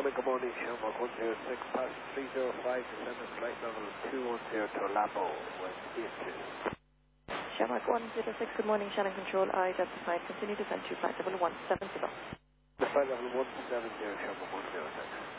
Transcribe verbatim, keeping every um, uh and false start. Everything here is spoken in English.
morning, good morning, Shamrock one zero six, past three zero five, descending flight level two one zero to Labo, West eight two. Shamrock one zero six, good morning, Shannon Control, I identified, continue descent to flight level one seven zero. The flight level one seven zero, Shamrock one zero six.